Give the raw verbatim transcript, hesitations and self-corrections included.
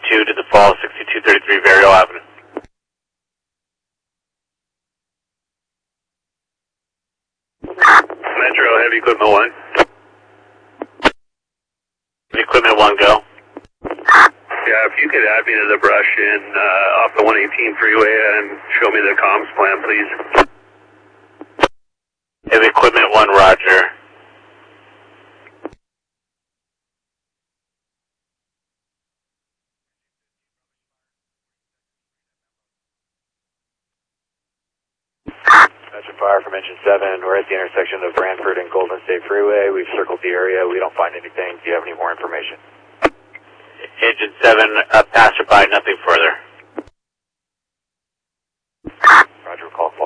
two to the fall, sixty-two thirty-three Varial Avenue. Metro, heavy equipment one. Heavy equipment one, go. Yeah, if you could add me to the brush in uh, off the one eighteen freeway and show me the comms plan, please. Heavy equipment one, roger. Metro Fire from Engine seven. We're at the intersection of Brantford and Golden State Freeway. We've circled the area. We don't find anything. Do you have any more information? Engine seven, uh, passerby, nothing further. Roger, call